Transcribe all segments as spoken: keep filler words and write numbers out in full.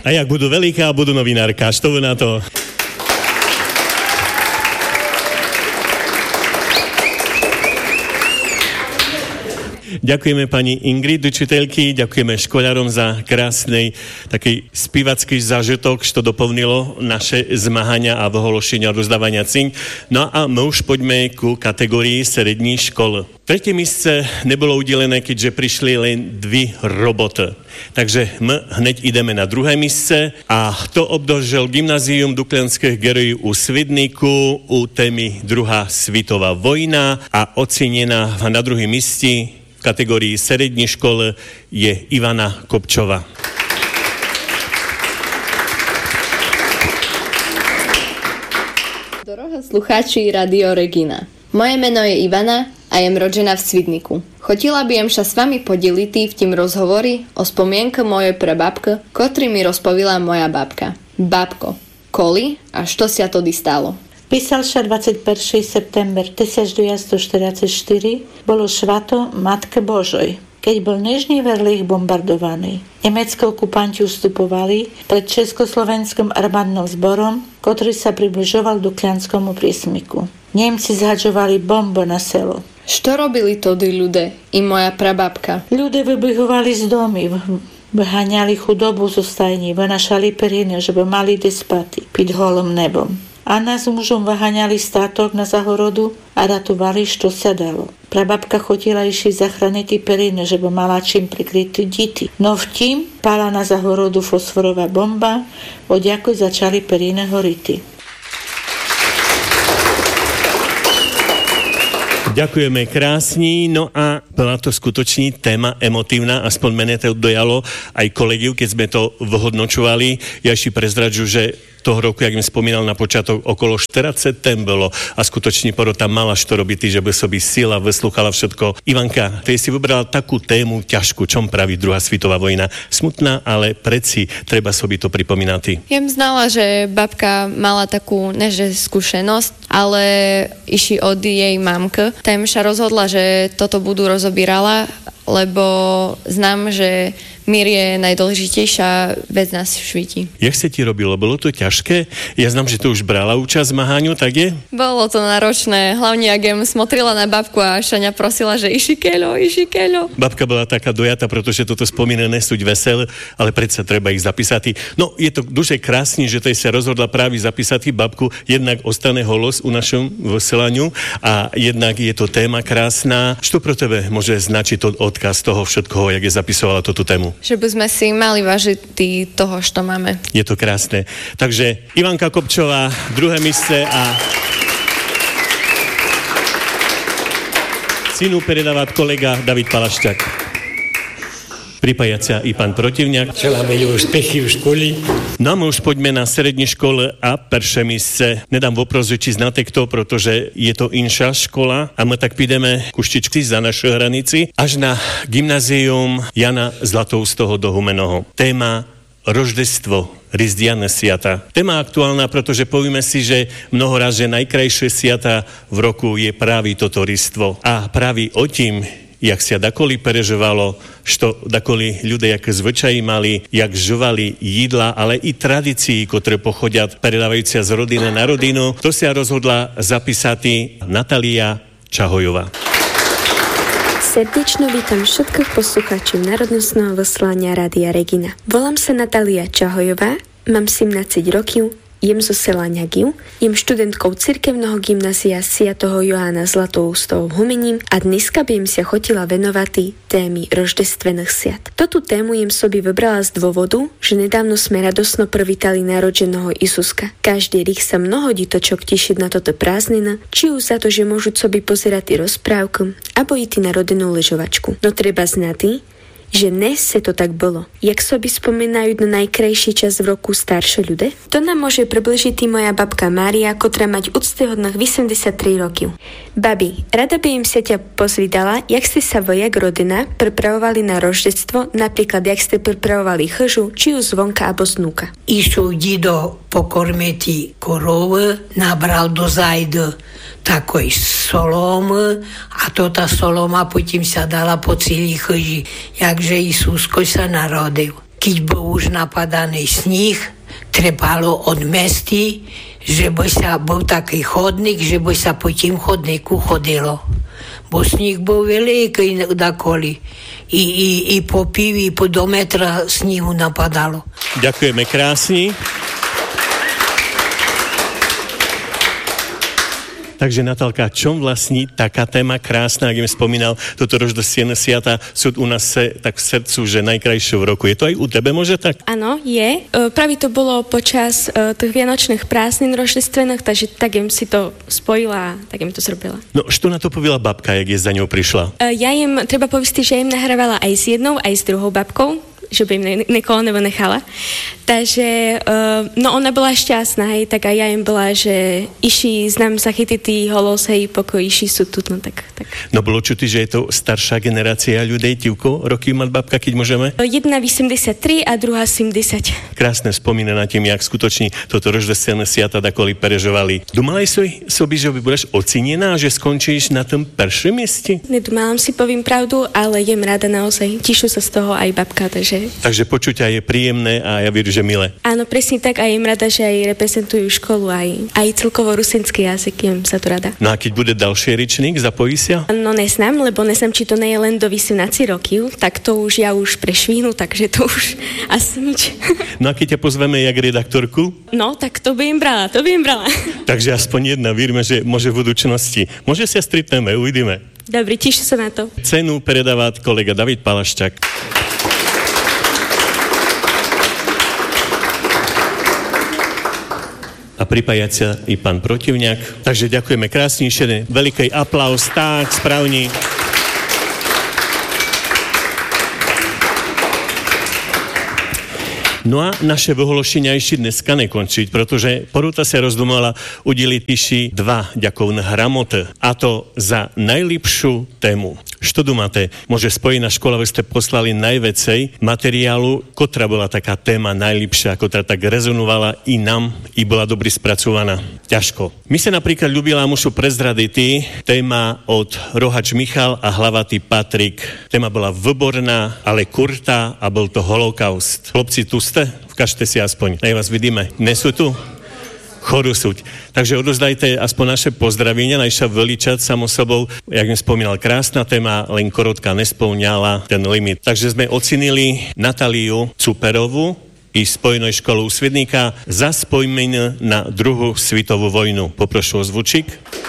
A jak budú veľká, budú novinárka. Što na to? Ďakujeme pani Ingrid, učiteľky, ďakujeme školárom za krásnej taký spívacký zážitok, što doplnilo naše zmahania a vohološenia rozdávania cíň. No a my už poďme ku kategórii strední škol. Tretie místce nebolo udelené, keďže prišli len dvi roboty. Takže my hneď ideme na druhé místce a to obdržel Gymnázium Duklianských gerojů u Svidníku u témy druhá svitová vojna a ocenená na druhém míste v kategórii strední škol je Ivana Kopčová. Doroha slucháči Radio Regina. Moje meno je Ivana a jem rodžená v Svidniku. Chotila by jem sa s vami podeliť v tým rozhovory o spomienke mojej prababke, ktorý mi rozpovila moja babka. Babko, koli a što sa to stalo? Písal sa dvadsiateho prvého september devätnásťstoštyridsaťštyri, bolo švato Matke Božoj, keď bol Nežný Verlich bombardovaný. Nemecké okupanti ustupovali pred Československým armádnym zborom, ktorý sa približoval Duklianskému priesmiku. Nemci zhadžovali bombo na selo. Što robili tedy ľudia i moja prababka? Ľudia vybehovali z domy, vyháňali chudobu zo stajní, vynašali periny, že by mali kde spať pod holým nebom. Anna s mužom vyháňali státok na zahorodu a ratovali, što sa dalo. Prababka chodila išli zachraniť periny, že by mala čím prikryť deti. No vtím pala na zahorodu fosforová bomba, odjako začali periny horiti. Ďakujeme krásni, no a bola to skutočne téma emotívna, aspoň mene to dojalo aj kolegiu, keď sme to vyhodnočovali. Ja ešte prezradžu, že toho roku, jak im spomínal na počiatok, okolo štyridsať tém bolo a skutočne porota mala što robiť, že by sobi sila vyslúchala všetko. Ivanka, ty si vybrala takú tému ťažkú, čom praví druhá svetová vojna. Smutná, ale preci treba sobi to pripomínať. Ja znala, že babka mala takú, neže skúsenosť, ale išli od jej mamky. Tým sa rozhodla, že toto budú rozobírala, lebo znám, že mír je najdôležitejšia vec na svete. Jak sa ti robilo? Bolo to ťažké? Ja znám, že to už brala účasť v zmaháňu, tak je? Bolo to náročné, hlavne ak jem smotrila na babku a Šaňa prosila, že iši keľo, iši keľo. Babka bola taká dojata, pretože toto spomína nesúť vesel, ale predsa treba ich zapísať. No, je to duže krásne, že tej sa rozhodla práve zapísať babku, jednak ostane holos u našom vysielaniu a jednak je to téma krásna. Čo pro tebe môže značiť to odkaz toho všetkoho, jak je zapisovala túto tému? Že by sme si mali vážiť toho, čo máme. Je to krásne. Takže Ivanka Kopčová, druhé místo a synu predávať kolega David Palašťák. Pripájať sa i pán protivňák. Želáme ju úspechy v škole. No a my už poďme na strední škole a prvé místo. Nedám voprozu, či znáte kto, protože je to inša škola a my tak pídeme kuštičky za našu hranici až na Gymnázium Jana Zlatoustého do Humenoho. Téma Roždestvo, Rizdiane sviata. Téma aktuálna, pretože povieme si, že mnoho raz, že najkrajšie sviata v roku je práve toto ristvo. A práve o tým, jak sa dakoli perežovalo, što dakoli ľudia, jak zvyčaji mali, jak žovali jídla, ale i tradícií, ktoré pochodia predávajúcia z rodiny na rodinu. To sa rozhodla zapísať Natália Čahojová. Srdечно vítam všetkých poslucháčov národnostného vysielania Rádia Regina. Volám sa Natália Čahojová, mám sedemnásť rokov, jem zo sela Ňagiu, jem študentkou cirkevného gymnázia svätého Joána Zlatoustov v Humením a dneska by jem sa chotila venovať témy roždestvených sviat. Toto tému jem sobi vybrala z dôvodu, že nedávno sme radosno privítali narodeného Isuska. Každý rok sa mnoho ditočok tešiť na toto prázdnina, či už za to, že môžu sobi pozerať rozprávku, alebo ísť na rodennú lyžovačku. No treba znať, že dnes sa to tak bolo. Jak sobi spomínajú na najkrajší čas v roku staršie ľudia? To nám môže približiť moja babka Mária, ktorá mať úctyhodných osemdesiattri rokov. Babi, rada by im sa ťa pozvídala, jak ste sa vy, jak rodina, pripravovali na roždectvo, napríklad jak ste pripravovali chyžu, či už zvonka alebo znúka. Išol dido pokormeti korovu, nabral do zajdu takoj solom a to tá soloma potom sa dala po celý chyži, jakže Isusko sa narodil. keď bol už napadaný sníh, trebalo od mesty, že by sa bol taký chodník, že by sa po tým chodníku chodilo. Bo sníh bol veľký dakoli. I, i, i po pivi, po do metra sníhu napadalo. Ďakujeme krásne. Takže Natálka, čom vlastní taká téma krásna, ak im spomínal, toto Roždostiené sviata sú u nás se, tak v srdcu, že najkrajšie v roku. Je to aj u tebe, môže tak? Áno, je. Práve to bolo počas tých vianočných prázdnin roždestvených, takže tak im si to spojila a tak im to zrobila. No, čo na to povedala babka, jak je za ňou prišla? Ja im, treba povistiť, že im nahrávala aj s jednou, aj s druhou babkou, že by im ne- nikoho nebo nechala. Takže, uh, no ona bola šťastná, hej, tak aj ja im bola, že iši znam zachytitý holos, hej, poko iši sú tu, no tak, tak. No bolo čuti, že je to staršia generácia ľudí, Tivko, roky má babka, keď môžeme? Jedna osemdesiattri a druhá sedemdesiat. Krásne spomína na tým, jak skutočne toto Roždostiené sviata dakoli perežovali. Dumala si sobi, že by budeš ocenená, že skončíš na tom prvšom mieste? Nedumala si, povím pravdu, ale jem rada naozaj. Tišu sa z toho aj babka, takže... Takže počutia je príjemné a ja viem, že milé. Áno, presne tak a jem rada, že aj reprezentujú školu, aj, aj celkovo rusinský jazyk, jem sa to rada. No a keď bude ďalší ričník, zapojí sa? No nesnám, lebo nesnám, či to nie je len do osemnásť rokov, tak to už ja už prešvíhnu, takže to už asi nič. No a keď ťa pozveme jak redaktorku? No, tak to by im brala, to by im brala. Takže aspoň jedna, vírme, že môže v budúcnosti. Môže sa stretneme, uvidíme. Dobre, teším sa na to. Cenu predáva kolega David Palaščák. A pripájať sa i pán protivňák. Takže ďakujeme krásnejšie, veľký aplaus, tak, správne. No a naše vyhološenia ešte dneska nekončiť, pretože porota sa rozdumala udeliť iši dva ďakovné hramoty, a to za najlepšiu tému. Što dumáte? Môže Spojená škola, vy ste poslali najvecej materiálu, kotra bola taká téma najlepšia, kotra tak rezonovala i nám, i bola dobry spracovaná. Ťažko. My sa napríklad ľubila mušu prezraditi téma od Rohač Michal a Hlavatý Patrik. Téma bola výborná, ale kurta a bol to holokaust. Chlopci, tu ste? Vkažte si aspoň. Nech vás vidíme. Nesú tu? Choru súť. Takže odozdajte aspoň naše pozdravenia, najša veličať samo sobou. Jak mi spomínal, krásna téma, len korotka nespĺňala ten limit. Takže sme ocenili Natáliu Cuperovú i Spojenej školu Svidníka za spojmenie na druhú svetovú vojnu. Poprošu o zvučík.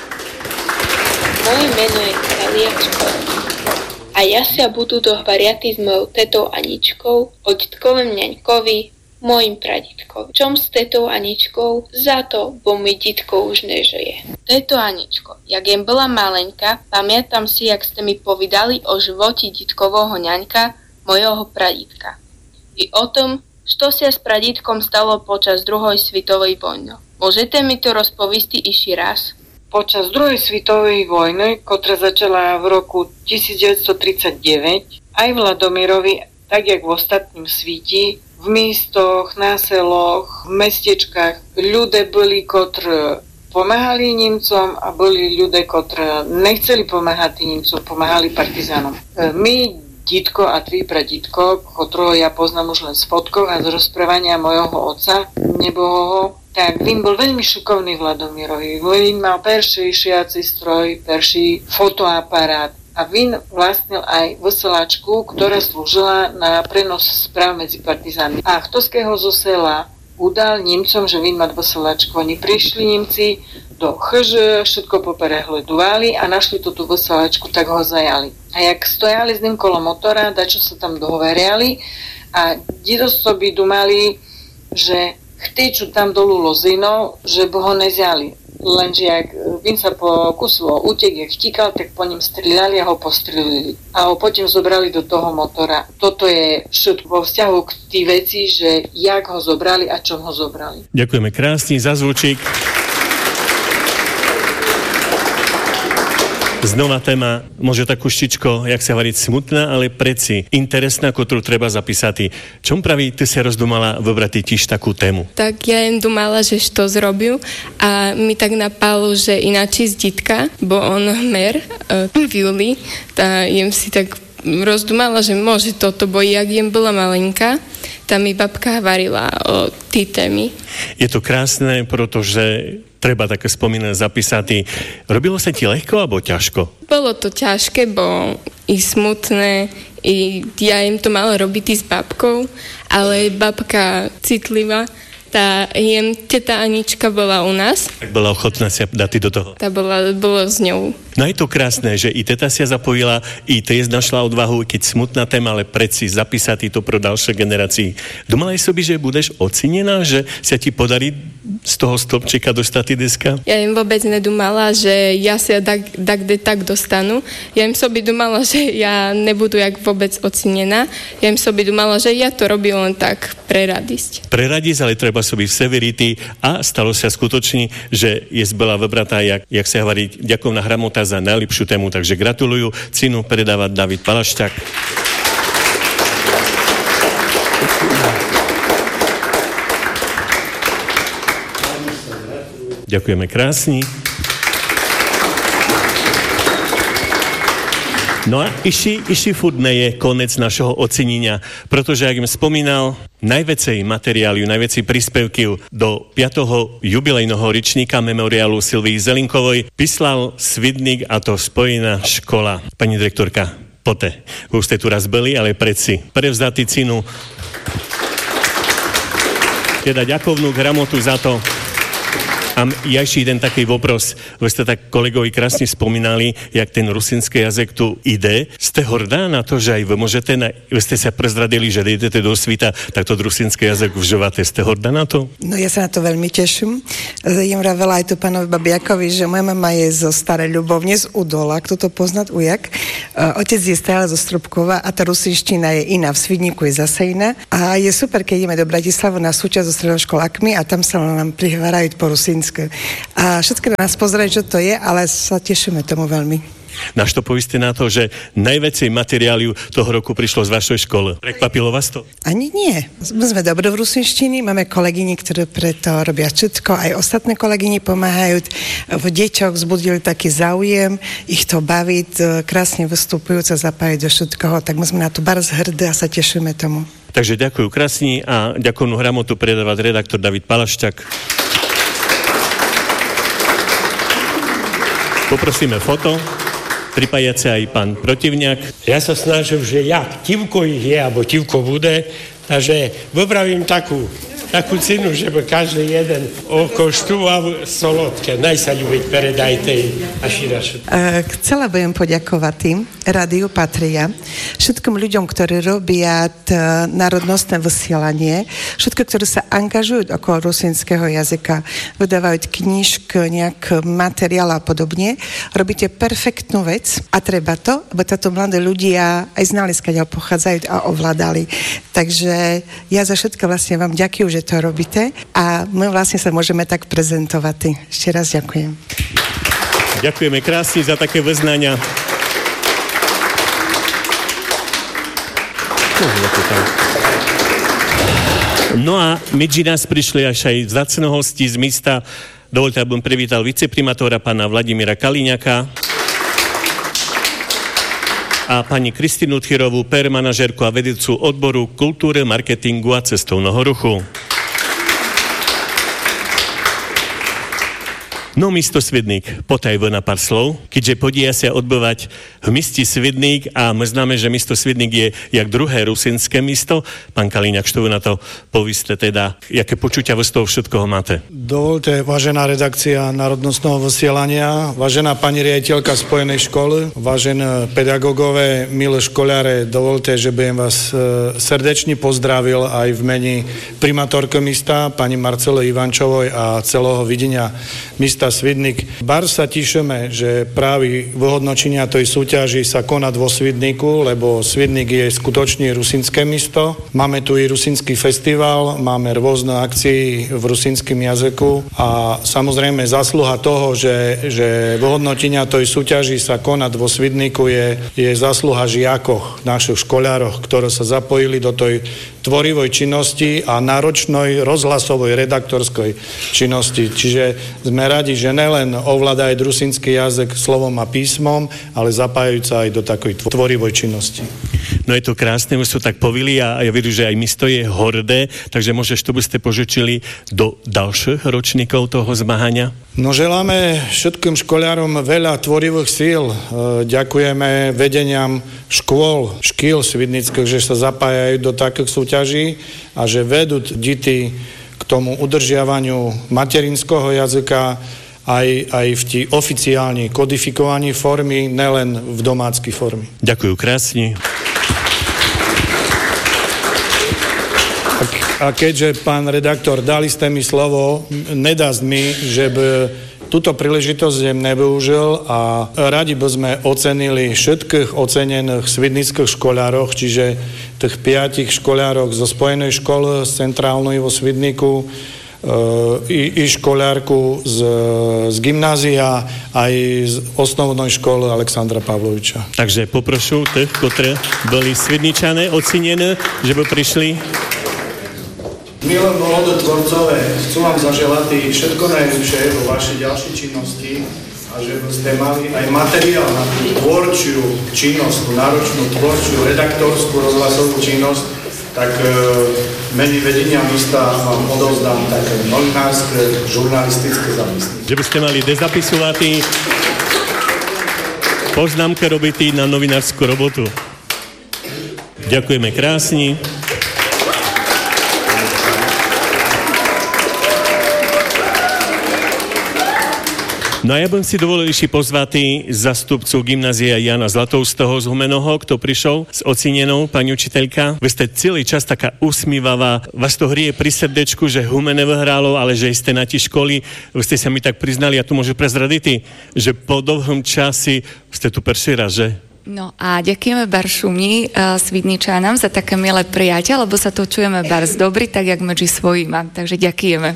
Moje meno je Natália Cuperová. A ja sa budu dohvariati s mojou tetou Aničkou, o detkovém ňaňkovi, mojim praditkovi. Čom s tetou Aničkou? Za to, bo mi ditko už nežije. Teto Aničko, jak jem bola maleňka, pamätam si, jak ste mi povedali o životi ditkového ňaňka, mojho praditka. I o tom, čo sa s praditkom stalo počas druhej svetovej vojny. Môžete mi to rozpovisti iši raz? Počas druhej svetovej vojny, ktorá začala v roku devätnásťtridsaťdeväť, aj v Ladomirovi, tak jak v ostatním svete, v místoch, na seloch, v mestečkách ľudia boli, ktorí pomáhali Nemcom a boli ľudia, ktorí nechceli pomáhať Nemcom, pomáhali partizánom. My, ditko a tvý praditko, ktorého ja poznám už len z fotkov a z rozprávania mojho otca, nebohoho, tak Vin bol veľmi šikovný v Ladomirovi. Vin mal perší šiaci stroj, perší fotoaparát. A Vin vlastnil aj vyselačku, ktorá slúžila na prenos správ medzi partizánmi. A ktoského zo sela udal Nemcom, že Vin má vyselačku. Oni prišli Nemci do Chr, všetko poprehľadovali a našli tú vyselačku, tak ho zajali. A jak stojali s ním kolo motora, dačo sa tam dohoveriali a didostoby dumali, že chteču tam dolu lozinou, že by ho nezjali. Lenže jak Vin sa pokusilo utek, jak vtíkal, tak po ním strieľali a ho postrelili. A ho potom zobrali do toho motora. Toto je všetko vo vzťahu k tý veci, že jak ho zobrali a čom ho zobrali. Ďakujeme krásne za zvučík. Znova téma, môže tak kuštičko, jak sa hovoriť, smutná, ale preci interesná, ktorú treba zapísať. Čom praví, ty sa rozdumala vybrať tiež takú tému? Tak ja jem dumala, že što zrobil a mi tak napalo, že ináči z ditka, bo on mer uh, v júli, tá jem si tak rozdumala, že môže toto, bo jak jem bola malinka, tam mi babka varila o tí témy. Je to krásne, pretože treba také spomínať, zapísať. Robilo sa ti ľahko alebo ťažko? Bolo to ťažké, bolo i smutné, i ja im to mala robiť s babkou, ale babka citlivá, tá jem, teta Anička bola u nás. Tak bola ochotná sa dať do toho. Tá bola, bolo s ňou. No je to krásne, že i teta sa zapojila, i test našla odvahu, keď smutná téma, ale predsi zapísať to pro ďalšie generácii. Domala si, že budeš ocenená, že sa ti podarí z toho stĺpčeka dostať deska? Ja im vôbec nedumala, že ja sa tak, tak, tak dostanú. Ja im sobi dumala, že ja nebudu jak vôbec ocenená. Ja im sobi dumala, že ja to robím len tak pre radosť. Pre radosť, ale treba sobi v severity a stalo sa skutočne, že je zbola vybratá, jak, jak sa hovorí, ďakujem na hramota za najlepšiu tému, takže gratulujú. Cinu predáva David Palašťák. Ďakujeme krásne. No a iši, iši furt nie je konec našeho ocenenia, pretože, jak im spomínal, najväcej materiálu, najväcej príspevky do piateho jubilejného ročníka memoriálu Silvii Zelinkovej píslal Svidník, a to Spojená škola. Pani direktorka, pote, už ste tu raz byli, ale predsi prevzatý cinu. Teda ďakovnú gramotu za to. A ja ešte jeden taký vopros, vy ste tak kolegovi krásne spomínali, jak ten rusínský jazyk tu ide. Ste hrdá na to, že aj vy môžete, na, vy ste sa prezradili, že idete do svita, tak to rusínský jazyk užívate. Ste hrdá na to? No ja sa na to veľmi teším. Jem veľa aj tu pánovi Babiakovi, že moja mama je zo Staré Ľubovne, z Udola, kto to poznať, ujak. Otec je stále zo Stropkova a tá rusínština je iná. V Svidníku je zase iná. A je super, keď ideme do Bratislavu na súčasť so stredoškolákmi a tam sa nám prihovárajú po rusínsku. A všetky na nás pozerajú, čo to je, ale sa tešíme tomu veľmi. Naš to povíste na to, že najväčšej materiáliu toho roku prišlo z vašej školy. Prekvapilo vás to? Ani nie. My sme dobro v rusínštine, máme kolegyni, ktoré preto robia všetko, aj ostatné kolegyni pomáhajú. V deťoch vzbudili taký záujem, ich to baví, krásne vystupujúce zapájať do všetkoho, tak my sme na to bardzo hrdí a sa tešíme tomu. Takže ďakujú krásne a ďakujem hramotu predávať redaktor David Palašťák. Poprosíme foto, pripájať sa aj pán protivňák. Ja sa snažím, že jak tivko ich je, alebo tivko bude, takže vypravím takú, takú cenu, že by každý jeden okoštoval solodké. Naj sa ľúbiť, predajte a širašo. Chcela by im poďakovať tým, Rádiu Patria, všetkým ľuďom, ktorí robia t- národnostné vysielanie, všetko, ktorí sa angažujú okolo rusínskeho jazyka, vydávajú knižky, nejak materiál a podobne. Robíte perfektnú vec a treba to, aby táto mladé ľudia aj znali, skáďal pochádzajú a ovládali. Takže ja za všetko vlastne vám ďakujem, že to robíte a my vlastne sa môžeme tak prezentovať. Ešte raz ďakujem. Ďakujeme krásne za také vyznania. No a medzi nás prišli až aj vzácne hosti z mesta. Dovoľte, aby som privítal viceprimátora pána Vladimíra Kaliňaka a pani Kristínu Tchirovú, pé er manažérku a vedúcu odboru kultúry, marketingu a cestovného ruchu. No, mesto Svidník, potaj na pár slov, keďže podia sa odbývať v meste Svidník a my známe, že mesto Svidník je jak druhé rusínske mesto. Pán Kaliňák, čo vy na to povíste teda, jaké počutia vy z toho všetkoho máte? Dovolte, vážená redakcia národnostného vysielania, vážená pani riaditeľka Spojenej školy, vážené pedagógové, milé školáre, dovolte, že budem vás srdečne pozdravil aj v mene primátorky mesta, pani Marcele Ivančovoj a celého videnia mesta Svidník. Bar sa tešíme, že práve vyhodnotenia tej súťaži sa konať vo Svidníku, lebo Svidník je skutočne rusínske mesto. Máme tu i rusínsky festival, máme rôzne akcie v rusínskom jazyku a samozrejme zasluha toho, že, že vyhodnotenia tej súťaži sa konať vo Svidníku je, je zasluha žiakov, našich školároch, ktorí sa zapojili do tej tvorivoj činnosti a náročnej rozhlasovej redaktorskej činnosti. Čiže sme radi, že nelen ovládajú rusínsky jazyk slovom a písmom, ale zapájajú sa aj do takej tvorivoj činnosti. No je to krásne, už sú tak povili a ja vidím, že aj mesto je hordé, takže môžeš, to by ste požičili do ďalších ročníkov toho zmahania? No želáme všetkým školárom veľa tvorivých síl. Ďakujeme vedeniam škôl, škýl svidnických, že sa zapájajú do takých súťaží a že vedú deti k tomu udržiavaniu materinského jazyka aj, aj v tí oficiálne kodifikovaní formy, nelen v domáckej formy. Ďakujem krásne. A keďže, pán redaktor, dali ste mi slovo, nedá mi, že by túto príležitosť nevyužil a radi by sme ocenili všetkých ocenených svidnických školároch, čiže tých piatich školároch zo Spojenej školy, z centrálnej vo Svidniku, i, i školárku z, z gymnázia, aj z osnovnej školy Aleksandra Pavloviča. Takže poprošu tých, ktorí boli svidničané, ocenené, že by prišli. Milé mladé tvorcové, chcú vám zaželať všetko najlepšie vo vašej ďalšej činnosti a že ste mali aj materiál na tú tvorčiu činnosť, tú náročnú tvorčiu, redaktorskú rozhlasovú činnosť, tak e, mene vedenia mesta vám odovzdám také novinárske, žurnalistické zamyslenie. Že by ste mali dezapisovať poznámke robiť na novinárskú robotu. Ďakujeme krásne. No a ja bym si dovolil ešte pozvať zastupcu gymnázia Jana Zlatovského z Humenoho, kto prišiel s ocenenou, pani učiteľka. Vy ste celý čas taká usmívavá, vás to hrie pri srdečku, že Humene vyhralo, ale že ste na tie školy. Vy ste sa mi tak priznali, a tu môžu prezradiť, že po dlhom časi ste tu prvý raz, že? No a ďakujeme Baršumni, uh, Svidničanám za také milé prijatia, lebo sa to čujeme bars dobrý, tak jak medzi svojima. Takže ďakujeme.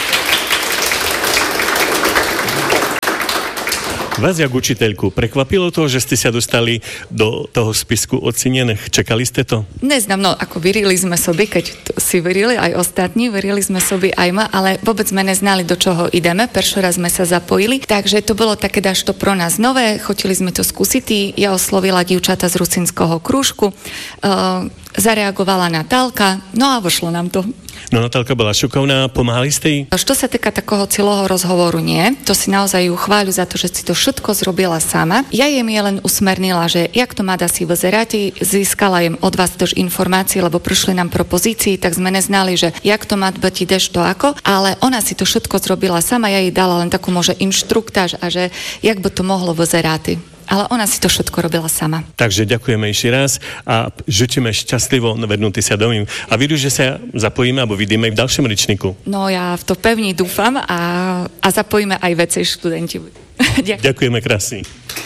Vás, jak učiteľku, prekvapilo to, že ste sa dostali do toho spisku ocenených? Čakali ste to? Neznám, no ako verili sme sobi, keď si verili aj ostatní, verili sme sobi aj ma, ale vôbec sme neznali, do čoho ideme. Prvý raz sme sa zapojili, takže to bolo také dažto pro nás nové, chotili sme to skúsiť. Ja oslovila dievčata z rusínskoho krúžku, uh, zareagovala Natálka, no a vošlo nám to. No Natálka bola šukovná, pomáhali ste jej? Čo sa týka takého celého rozhovoru, nie. To si naozaj ju chváľu za to, že si to všetko zrobila sama. Ja jem je len usmernila, že jak to má da si vyzerať, získala jem od vás tož informácie, lebo prišli nám propozícii, tak sme neznali, že jak to má byť, ideš to ako, ale ona si to všetko zrobila sama, ja jej dala len takú môže inštruktáž a že jak by to mohlo vyzerať. Ale ona si to všetko robila sama. Takže ďakujeme ešte raz a žijeme šťastlivo vernúti sa domov. A vidím, že sa zapojíme alebo vidíme aj v ďalšom ročníku. No ja v to pevne dúfam a, a zapojíme aj veci študenti. Ďakujem. Ďakujeme krásne.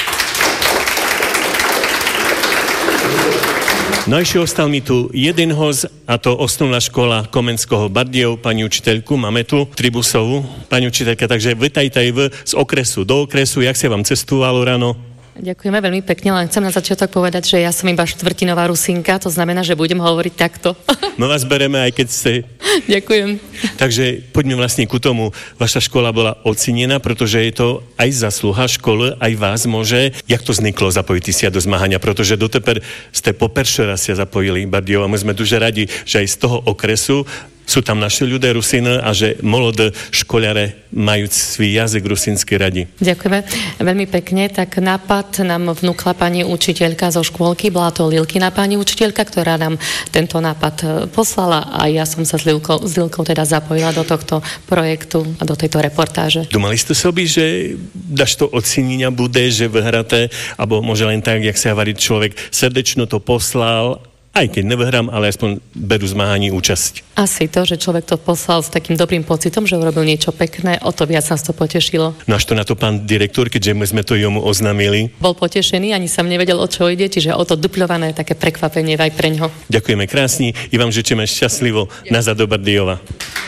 No ešte ostal mi tu jeden host, a to osnovná škola Komenského Bardejov, pani učiteľku, máme tu Tribusovú, pani učiteľka, takže vitajte aj vy z okresu do okresu, jak sa vám cestovalo ráno? Ďakujeme veľmi pekne, len chcem na začiatok povedať, že ja som iba štvrtinová Rusinka, to znamená, že budem hovoriť takto. No vás bereme, aj keď ste... Ďakujem. Takže poďme vlastne ku tomu. Vaša škola bola ocenená, pretože je to aj zasluha školy, aj vás môže. Jak to vzniklo zapojiť sa do zmahania? Pretože doteper ste po prvý raz sa zapojili Bardejov a my sme duže radi, že aj z toho okresu sú tam naši ľudia Rusíny a že molodé školáre majú svoj jazyk rusínsky radi. Ďakujeme veľmi pekne. Tak nápad nám vnúkla pani učiteľka zo škôlky, bola to Lilkina pani učiteľka, ktorá nám tento nápad poslala a ja som sa s Lilkou, s Lilkou teda zapojila do tohto projektu a do tejto reportáže. Dumali ste sobi, že daž to ocenenia bude, že vyhráte, alebo môže len tak, jak sa hovorí človek, srdečno to poslal, aj keď nevyhrám, ale aspoň berú zmáhaní účasť. Asi to, že človek to poslal s takým dobrým pocitom, že urobil niečo pekné, o to viac nás to potešilo. No až to na to pán direktor, keďže my sme to jomu oznámili. Bol potešený, ani som nevedel, o čo ide, čiže o to dupľované také prekvapenie aj preňho. Ďakujeme krásne i vám žečeme šťastlivo nazad do Bardejova.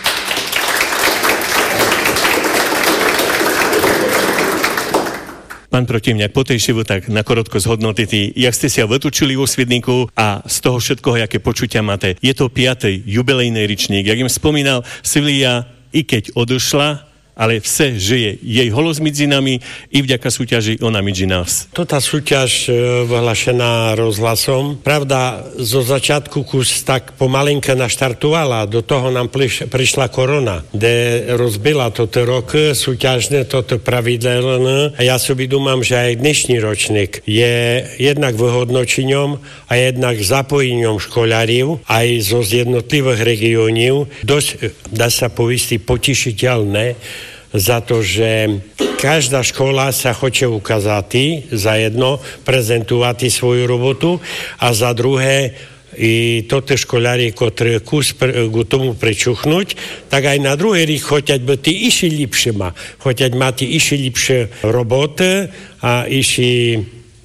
Pán protivňák, po tej šivu tak na korotko zhodnotiti, jak ste sa vytučili vo Svidníku a z toho všetkoho, jaké počutia máte. Je to piatý jubilejný ročník. Jak im spomínal Silvia, i keď odošla, ale vse žije jej holos medzi nami i vďaka súťaži ona medzi nás. Tota súťaž vyhlašená rozhlasom, pravda, zo začiatku kus tak pomalinka naštartovala, do toho nám pliš, prišla korona, kde rozbila toto rok súťažné, toto pravidelné a ja sobie dumám, že aj dnešný ročník je jednak vyhodnočením a jednak zapojením školáriv aj zo jednotlivých regiónov, dosť, dá sa povieť, potešiteľné za to, že každá škola sa chce ukázať za jedno, prezentovať svoju robotu a za druhé i toto školári, ktorí kus k tomu pričuchnúť, tak aj na druhý rік хочуть бути іще ліпшими, хочуть мати іще ліпше роботи, а іще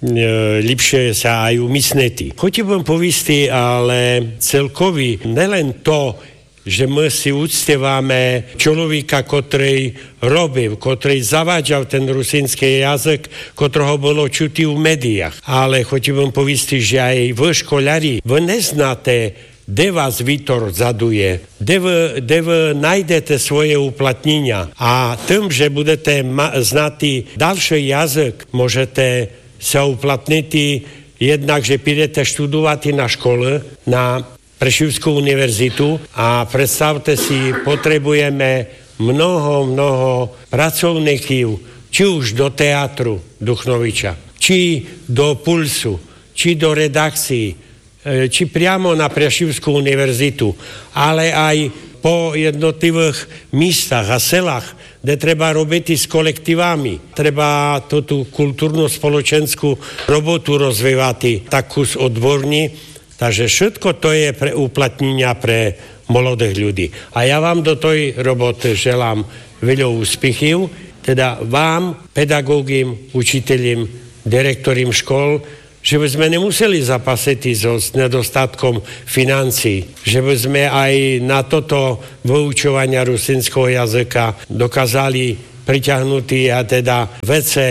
ліпше sa aj umístniť. Хотів би повісти, ale celkový nelen to, že my si uctievame človeka, ktorý robil, ktorý zavádzal ten rusínsky jazyk, ktorého bolo čuti v médiách. Ale хотів би повісти, že aj vy školári, vy neznáte, kde vás Vítor zaduje, kde vy, kde vy nájdete svoje uplatnenia. A tým, že budete ma- znať ďalší jazyk, môžete sa uplatniť jednak, že pôjdete študovať na škole, na Prešovskú univerzitu a predstavte si, potrebujeme mnoho, mnoho pracovníkov, či už do teatru Duchnoviča, či do Pulsu, či do redakcií, či priamo na Prešovskú univerzitu, ale aj po jednotlivých místach a selách, kde treba robiť s kolektívami. Treba tú kultúrno-spoločenskú robotu rozvíjať takú odborní. Takže všetko to je pre uplatnenia pre mladých ľudí. A ja vám do tej roboty želám veľa úspechov, teda vám, pedagógim, učiteľom, direktorom škol, že by sme nemuseli zapasiť so s nedostatkom financií, že by sme aj na toto vyučovania rusínskeho jazyka dokázali priťahnuť a teda vece,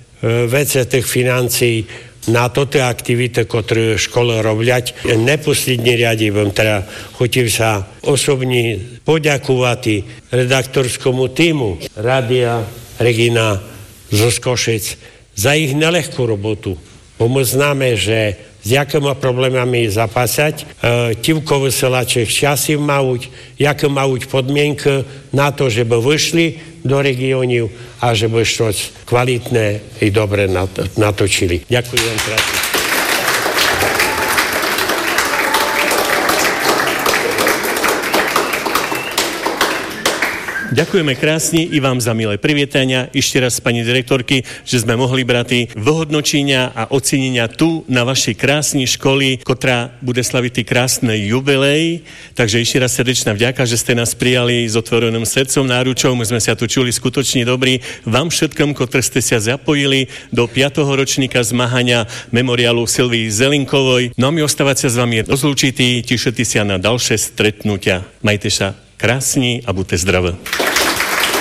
vece tých financií na toto aktivity, ktoré školy robiať. Neposlední riadi vám teda chotím sa osobne poďakovať redaktorskému týmu Rádia Regina zo Košic za ich nelehkú robotu. Bo my známe, že s jakými problémami zapasať, e, tívko vysielačích časy mať, jaké majú podmienky na to, že by vyšli do regiónov a že by čo kvalitné i dobre natočili. Ďakujem vám krásne. Ďakujeme krásne i vám za milé privietania. Ešte raz, pani direktorky, že sme mohli brati vyhodnočenia a ocenenia tu na vašej krásnej školy, ktorá bude slaviť krásne jubilej. Takže ešte raz srdečná vďaka, že ste nás prijali s otvoreným srdcom, náručou. My sme sa tu čuli skutočne dobrí. Vám všetkom, ktorí ste sa zapojili do piateho ročníka zmahania memoriálu Silvii Zelinkovej. No a my ostávať sa s vami rozlúčití, tešite sa na ďalšie stretnutia. Majte sa krásni a buďte zdraví.